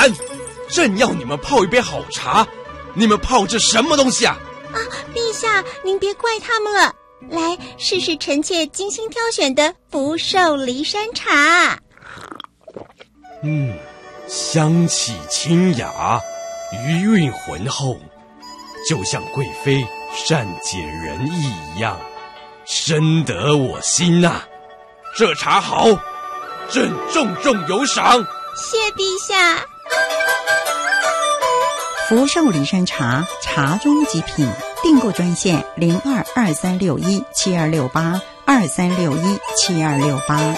然，朕要你们泡一杯好茶。你们泡这什么东西啊？ 陛下，您别怪他们了。来，试试臣妾精心挑选的福寿梨山茶。 香气清雅，余韵浑厚，就像贵妃善解人意一样，深得我心呐。这茶好，朕重重有赏。 谢陛下。 福寿梨山茶，茶中极品。订购专线0223617268，23617268。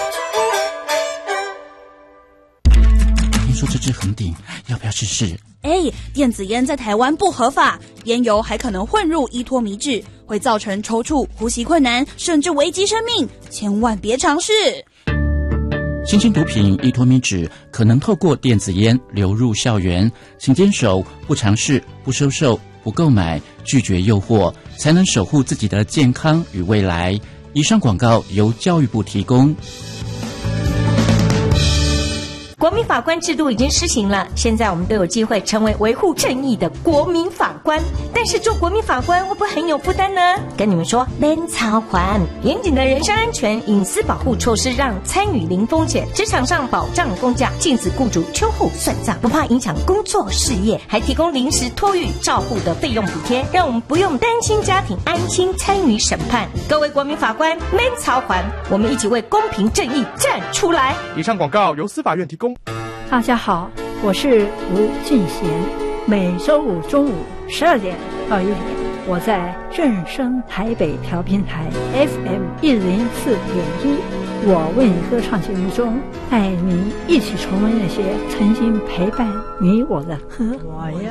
听说这支横顶，要不要试试？ 电子烟在台湾不合法，烟油还可能混入依托米脂，会造成抽搐、呼吸困难，甚至危及生命，千万别尝试。 新兴毒品依托米脂可能透过电子烟流入校园，请坚守不尝试、不收受、不购买，拒绝诱惑，才能守护自己的健康与未来。以上广告由教育部提供。 国民法官制度已经施行了，现在我们都有机会成为维护正义的国民法官。但是做国民法官会不会很有负担呢？跟你们说，免操还严谨的人身安全隐私保护措施，让参与零风险，职场上保障公假，禁止雇主秋后算账，不怕影响工作事业，还提供临时托育照护的费用补贴，让我们不用担心家庭，安心参与审判。各位国民法官，免操还，我们一起为公平正义站出来。 以上广告由司法院提供。 大家好，我是吴俊贤，每周五中午12点到1点，我在正声台北调频台 FM104.1，我为你歌唱节目中，带您一起重温那些曾经陪伴你我的歌。